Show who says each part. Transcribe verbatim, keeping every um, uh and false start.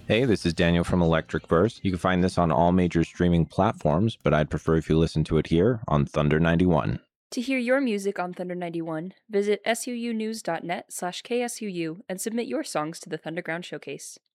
Speaker 1: Hey, this is Daniel from Electric Verse. You can find this on all major streaming platforms, but I'd prefer if you listen to it here on Thunder ninety-one.
Speaker 2: To hear your music on Thunder ninety-one, visit suunews.net slash KSUU and submit your songs to the Thunderground Showcase.